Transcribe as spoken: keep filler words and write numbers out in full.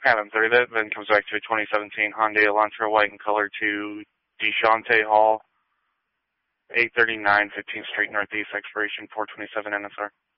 Cabin thirty, that then comes back to a twenty seventeen Hyundai Elantra, white in color, to Deshante Hall, eight thirty-nine fifteenth Street Northeast, expiration four twenty-seven N S R.